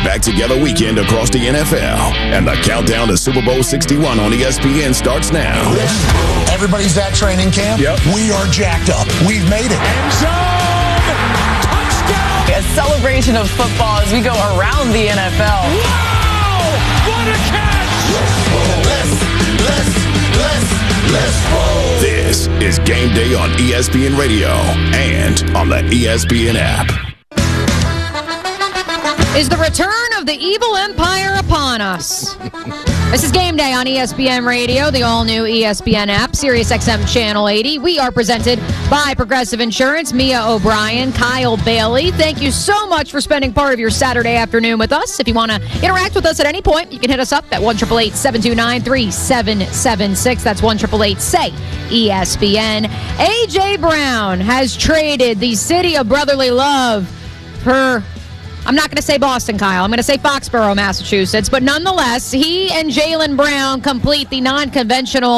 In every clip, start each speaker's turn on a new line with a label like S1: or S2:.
S1: back together weekend across the NFL. And the countdown to Super Bowl 61 on ESPN starts now.
S2: Everybody's at training camp.
S1: Yep.
S2: We are jacked up. We've made it.
S3: End zone! Touchdown!
S4: A celebration of football as we go around the NFL.
S3: Wow! What a catch!
S2: Let's roll.
S1: This is Game Day on ESPN Radio and on the ESPN app.
S5: Is the return of the evil empire upon us? This is Game Day on ESPN Radio, the all-new ESPN app, Sirius XM Channel 80. We are presented by Progressive Insurance. Mia O'Brien, Kyle Bailey. Thank you so much for spending part of your Saturday afternoon with us. If you want to interact with us at any point, you can hit us up at 1-888-729-3776. That's 1-888-SAY-ESPN. A.J. Brown has traded the city of brotherly love for... I'm not going to say Boston, Kyle. I'm going to say Foxborough, Massachusetts. But nonetheless, he and Jaylen Brown complete the non-conventional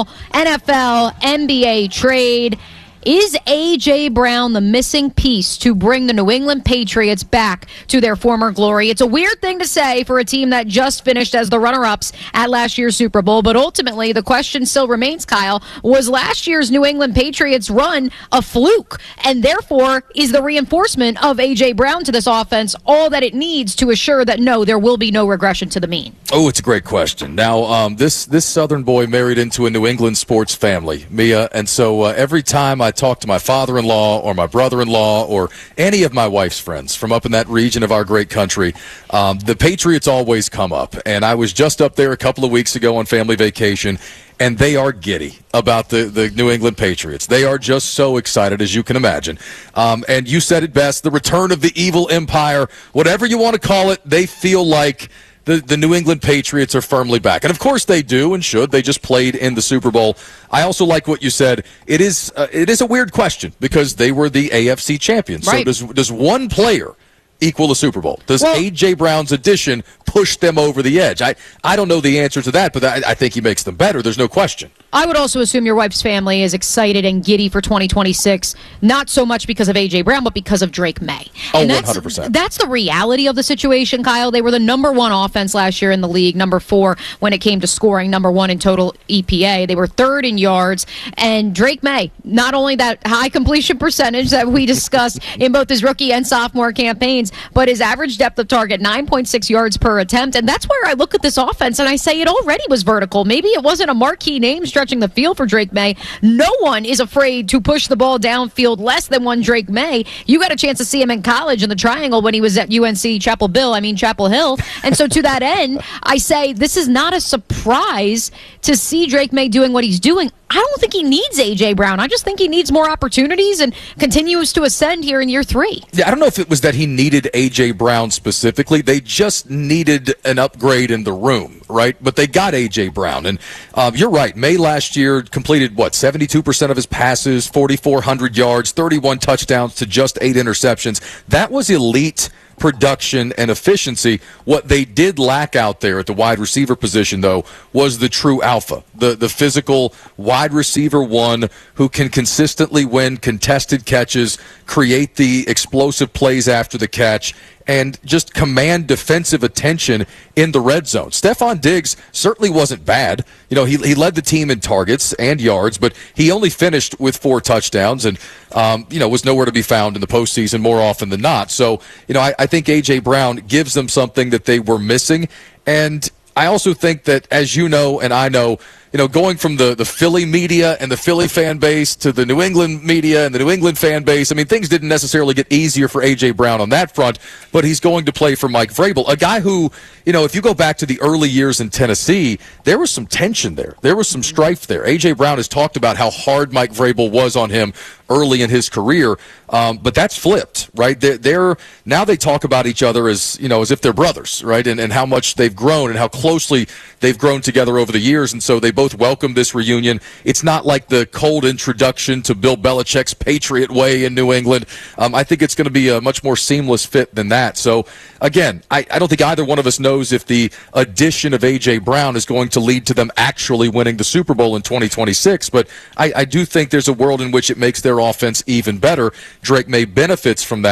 S5: NFL-NBA trade. Is A.J. Brown the missing piece to bring the New England Patriots back to their former glory? It's a weird thing to say for a team that just finished as the runner-ups at last year's Super Bowl, but ultimately the question still remains, Kyle, was last year's New England Patriots run a fluke? And therefore, is the reinforcement of A.J. Brown to this offense all that it needs to assure that, no, there will be no regression to the mean?
S6: Oh, it's a great question. Now, this Southern boy married into a New England sports family, Mia, and so every time I talk to my father-in-law or my brother-in-law or any of my wife's friends from up in that region of our great country, the Patriots always come up. And I was just up there a couple of weeks ago on family vacation, and they are giddy about the New England Patriots. They are just so excited, as you can imagine. And you said it best, the return of the evil empire, whatever you want to call it, they feel like the New England Patriots are firmly back. And, of course, they do and should. They just played in the Super Bowl. I also like what you said. It is a weird question because they were the AFC champions.
S5: Right.
S6: So does one player equal the Super Bowl? Does A.J. Brown's addition push them over the edge? I don't know the answer to that, but I think he makes them better. There's no question.
S5: I would also assume your wife's family is excited and giddy for 2026, not so much because of A.J. Brown, but because of Drake May.
S6: Oh,
S5: and
S6: 100%.
S5: That's the reality of the situation, Kyle. They were the number one offense last year in the league, number 4 when it came to scoring, number 1 in total EPA. They were 3rd in yards. And Drake May, not only that high completion percentage that we discussed in both his rookie and sophomore campaigns, but his average depth of target, 9.6 yards per attempt. And that's where I look at this offense and I say it already was vertical. Maybe it wasn't a marquee name stretching the field for Drake May. No one is afraid to push the ball downfield less than one Drake May. You got a chance to see him in college in the triangle when he was at Chapel Hill. And so to that end, I say this is not a surprise to see Drake May doing what he's doing. I don't think he needs A.J. Brown. I just think he needs more opportunities and continues to ascend here in year 3.
S6: Yeah, I don't know if it was that he needed A.J. Brown specifically. They just needed an upgrade in the room, right? But they got A.J. Brown. And you're right. May last year completed, 72% of his passes, 4,400 yards, 31 touchdowns to just 8 interceptions. That was elite production and efficiency. What they did lack out there at the wide receiver position, though, was the true alpha, the physical wide receiver one who can consistently win contested catches, create the explosive plays after the catch, and just command defensive attention in the red zone. Stephon Diggs certainly wasn't bad. He led the team in targets and yards, but he only finished with 4 touchdowns and, was nowhere to be found in the postseason more often than not. So, I think A.J. Brown gives them something that they were missing. And I also think that, as you know and I know, going from the Philly media and the Philly fan base to the New England media and the New England fan base, things didn't necessarily get easier for A.J. Brown on that front, but he's going to play for Mike Vrabel, a guy who, if you go back to the early years in Tennessee, there was some tension there. There was some strife there. A.J. Brown has talked about how hard Mike Vrabel was on him early in his career, but that's flipped, right? Now they talk about each other as if they're brothers, right? And how much they've grown and how closely they've grown together over the years, and so they both welcome this reunion. It's not like the cold introduction to Bill Belichick's Patriot way in New England. I think it's going to be a much more seamless fit than that. So, again, I don't think either one of us knows if the addition of A.J. Brown is going to lead to them actually winning the Super Bowl in 2026, but I do think there's a world in which it makes their offense even better. Drake May benefits from that.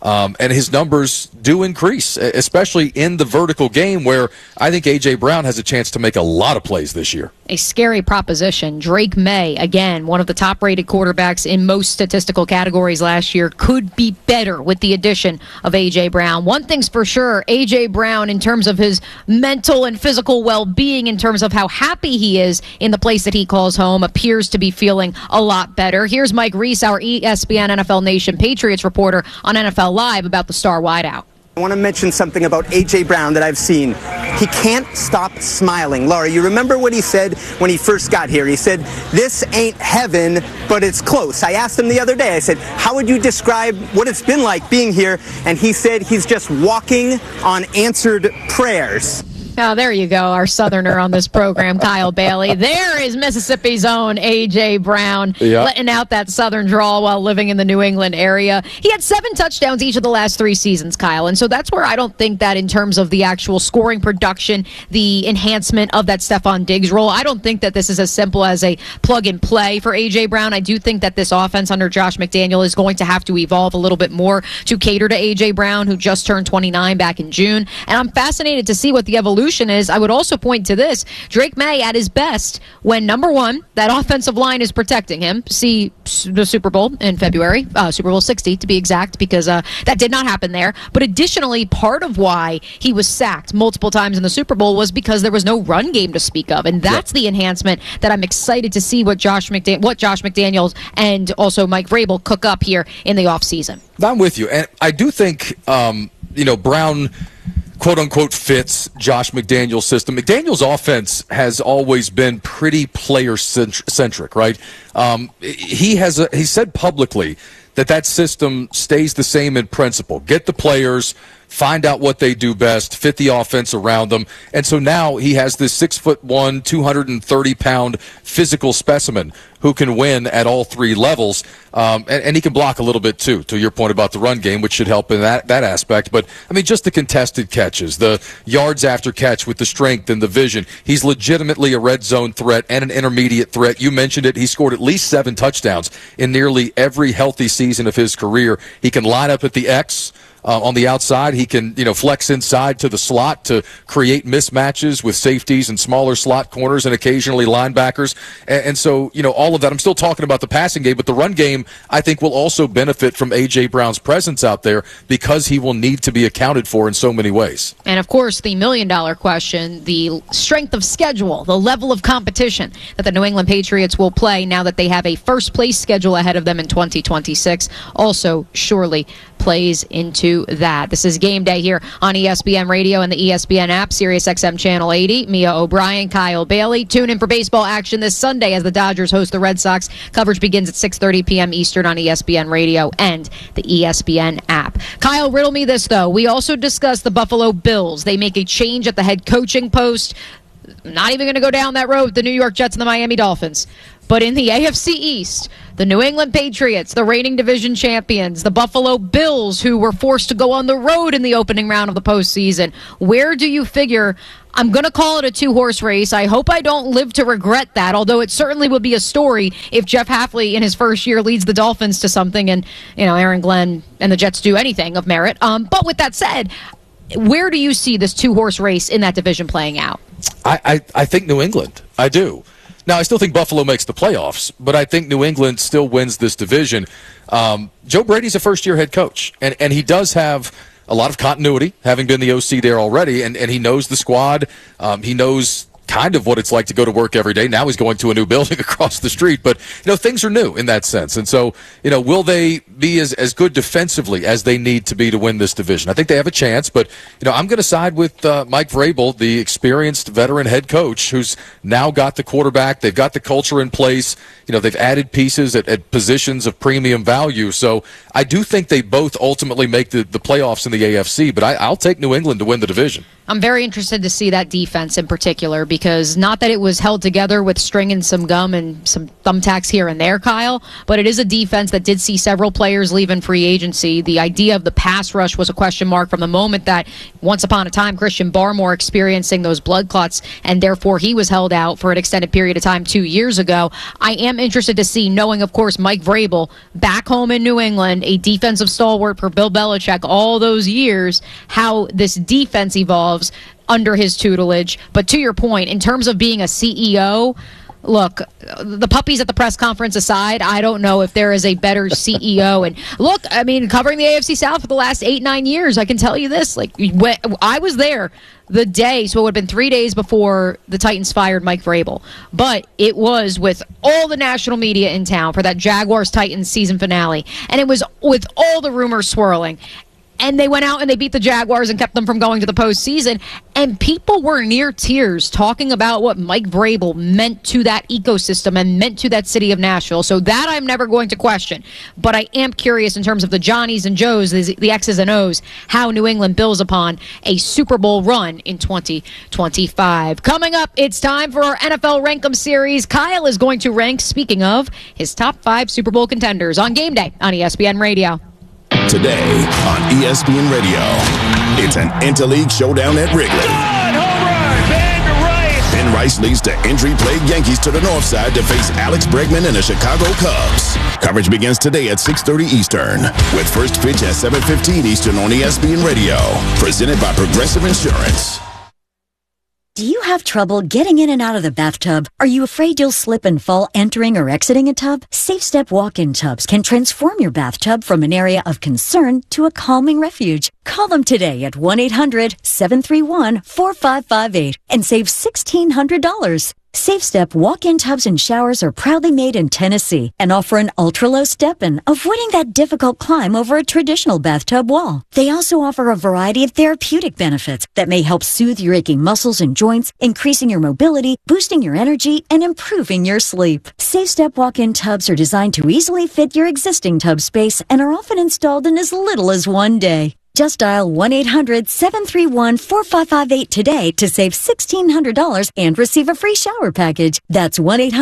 S6: And his numbers do increase, especially in the vertical game where I think A.J. Brown has a chance to make a lot of plays this year.
S5: A scary proposition. Drake May, again, one of the top-rated quarterbacks in most statistical categories last year, could be better with the addition of A.J. Brown. One thing's for sure, A.J. Brown, in terms of his mental and physical well-being, in terms of how happy he is in the place that he calls home, appears to be feeling a lot better. Here's Mike Reese, our ESPN NFL Nation Patriots reporter on NFL Live, about the star wideout.
S7: I want to mention something about A.J. Brown that I've seen. He can't stop smiling. Laura, you remember what he said when he first got here? He said, "This ain't heaven, but it's close." I asked him the other day, I said, "How would you describe what it's been like being here?" And he said he's just walking on answered prayers.
S5: Oh, there you go, our Southerner on this program, Kyle Bailey. There is Mississippi's own A.J. Brown, letting out that Southern drawl while living in the New England area. He had 7 touchdowns each of the last 3 seasons, Kyle, and so that's where I don't think that in terms of the actual scoring production, the enhancement of that Stephon Diggs role, I don't think that this is as simple as a plug-and-play for A.J. Brown. I do think that this offense under Josh McDaniel is going to have to evolve a little bit more to cater to A.J. Brown, who just turned 29 back in June, and I'm fascinated to see what the evolution is. I would also point to this. Drake May at his best when, number one, that offensive line is protecting him. See the Super Bowl in February, Super Bowl 60 to be exact, because that did not happen there. But additionally, part of why he was sacked multiple times in the Super Bowl was because there was no run game to speak of. And that's the enhancement that I'm excited to see what Josh McDaniels and also Mike Vrabel cook up here in the offseason.
S6: I'm with you. And I do think, Brown quote-unquote fits Josh McDaniel's system. McDaniel's offense has always been pretty player-centric, right? He said publicly that system stays the same in principle. Get the players, find out what they do best, fit the offense around them. And so now he has this 6'1", 230-pound physical specimen who can win at all 3 levels. And he can block a little bit, too, to your point about the run game, which should help in that aspect. But, I mean, just the contested catches, the yards after catch with the strength and the vision. He's legitimately a red zone threat and an intermediate threat. You mentioned it. He scored at least 7 touchdowns in nearly every healthy season of his career. He can line up at the X. On the outside, he can, flex inside to the slot to create mismatches with safeties and smaller slot corners and occasionally linebackers. And so, all of that. I'm still talking about the passing game, but the run game, I think, will also benefit from A.J. Brown's presence out there because he will need to be accounted for in so many ways.
S5: And, of course, the million-dollar question, the strength of schedule, the level of competition that the New England Patriots will play now that they have a first-place schedule ahead of them in 2026, also surely plays into that. This is Game Day here on ESPN Radio and the ESPN app, Sirius XM Channel 80. Mia O'Brien, Kyle Bailey. Tune in for baseball action this Sunday as the Dodgers host the Red Sox. Coverage begins at 6:30 p.m. Eastern on ESPN Radio and the ESPN app. Kyle, riddle me this, though. We also discussed the Buffalo Bills. They make a change at the head coaching post. Not even going to go down that road, the New York Jets and the Miami Dolphins. But in the AFC East, the New England Patriots, the reigning division champions, the Buffalo Bills, who were forced to go on the road in the opening round of the postseason. Where do you figure? I'm going to call it a 2-horse race. I hope I don't live to regret that, although it certainly would be a story if Jeff Hafley in his first year leads the Dolphins to something and, Aaron Glenn and the Jets do anything of merit. But with that said, where do you see this 2-horse race in that division playing out?
S6: I think New England. I do. Now, I still think Buffalo makes the playoffs, but I think New England still wins this division. Joe Brady's a first-year head coach, and he does have a lot of continuity, having been the OC there already, and he knows the squad. He knows kind of what it's like to go to work every day. Now he's going to a new building across the street, but things are new in that sense. And so, will they be as good defensively as they need to be to win this division? I think they have a chance, but I'm going to side with Mike Vrabel, the experienced veteran head coach, who's now got the quarterback. They've got the culture in place. They've added pieces at positions of premium value. So I do think they both ultimately make the playoffs in the AFC, but I'll take New England to win the division.
S5: I'm very interested to see that defense in particular because because not that it was held together with string and some gum and some thumbtacks here and there, Kyle, but it is a defense that did see several players leave in free agency. The idea of the pass rush was a question mark from the moment that once upon a time Christian Barmore experiencing those blood clots, and therefore he was held out for an extended period of time 2 years ago. I am interested to see, knowing, of course, Mike Vrabel back home in New England, a defensive stalwart for Bill Belichick all those years, how this defense evolves under his tutelage. But to your point, in terms of being a CEO, look, the puppies at the press conference aside, I don't know if there is a better CEO. And look, I mean, covering the AFC South for the last 8-9 years, I can tell you this. Like, when I was there the day, so it would have been 3 days before the Titans fired Mike Vrabel. But it was with all the national media in town for that Jaguars-Titans season finale. And it was with all the rumors swirling. And they went out and they beat the Jaguars and kept them from going to the postseason. And people were near tears talking about what Mike Vrabel meant to that ecosystem and meant to that city of Nashville. So that I'm never going to question. But I am curious in terms of the Johnnies and Joes, the X's and O's, how New England builds upon a Super Bowl run in 2025. Coming up, it's time for our NFL Rank-em series. Kyle is going to rank, speaking of, his top 5 Super Bowl contenders on Game Day on ESPN Radio.
S1: Today on ESPN Radio, it's an interleague showdown at Wrigley. Ben Rice leads the injury-plagued Yankees to the north side to face Alex Bregman and the Chicago Cubs. Coverage begins today at 6:30 Eastern, with first pitch at 7:15 Eastern on ESPN Radio. Presented by Progressive Insurance.
S8: Do you have trouble getting in and out of the bathtub? Are you afraid you'll slip and fall entering or exiting a tub? SafeStep walk-in tubs can transform your bathtub from an area of concern to a calming refuge. Call them today at 1-800-731-4558 and save $1,600. SafeStep walk-in tubs and showers are proudly made in Tennessee and offer an ultra-low step-in, avoiding that difficult climb over a traditional bathtub wall. They also offer a variety of therapeutic benefits that may help soothe your aching muscles and joints, increasing your mobility, boosting your energy, and improving your sleep. SafeStep walk-in tubs are designed to easily fit your existing tub space and are often installed in as little as 1 day. Just dial 1-800-731-4558 today to save $1,600 and receive a free shower package. That's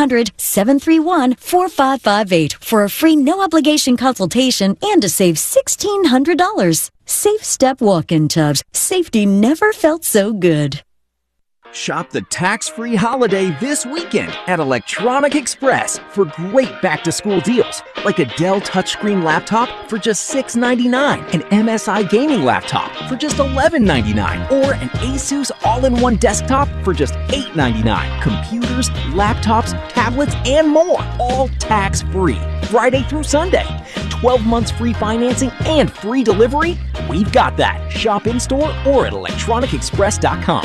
S8: 1-800-731-4558 for a free no-obligation consultation and to save $1,600. SafeStep walk-in tubs. Safety never felt so good.
S9: Shop the tax-free holiday this weekend at Electronic Express for great back-to-school deals, like a Dell touchscreen laptop for just $6.99, an MSI gaming laptop for just $11.99, or an Asus all-in-one desktop for just $8.99. Computers, laptops, tablets, and more, all tax-free, Friday through Sunday. 12 months free financing and free delivery? We've got that. Shop in-store or at electronicexpress.com.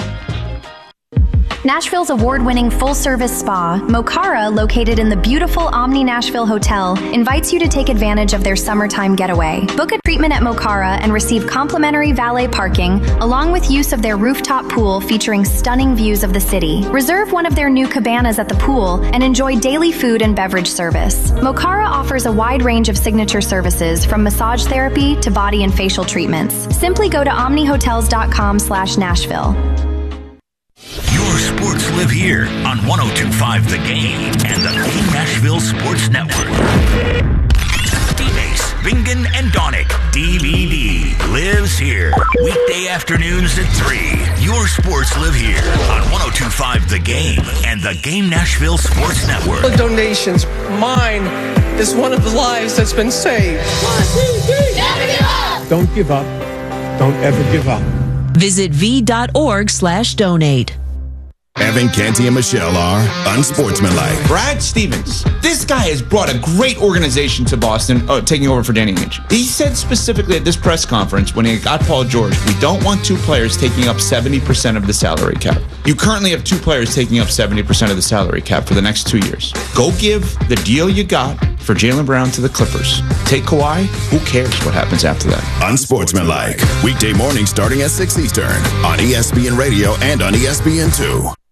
S10: Nashville's award-winning full-service spa, Mokara, located in the beautiful Omni Nashville Hotel, invites you to take advantage of their summertime getaway. Book a treatment at Mokara and receive complimentary valet parking, along with use of their rooftop pool featuring stunning views of the city. Reserve one of their new cabanas at the pool and enjoy daily food and beverage service. Mokara offers a wide range of signature services, from massage therapy to body and facial treatments. Simply go to omnihotels.com/Nashville.
S11: Your sports live here on 102.5 The Game and the Game Nashville Sports Network. D-Base, Bingen, and Donick, DVD, lives here. Weekday afternoons at 3. Your sports live here on 102.5 The Game and the Game Nashville Sports Network.
S12: Donations. Mine is one of the lives that's been saved.
S13: Never give up. Don't give up. Don't ever give up.
S14: Visit v.org/donate.
S1: Evan, Canty, and Michelle are unsportsmanlike.
S15: Brad Stevens. This guy has brought a great organization to Boston, taking over for Danny Ainge. He said specifically at this press conference when he got Paul George, we don't want 2 players taking up 70% of the salary cap. You currently have 2 players taking up 70% of the salary cap for the next 2 years. Go give the deal you got for Jaylen Brown to the Clippers. Take Kawhi, who cares what happens after that?
S1: Unsportsmanlike. Weekday morning starting at 6 Eastern on ESPN Radio and on ESPN2.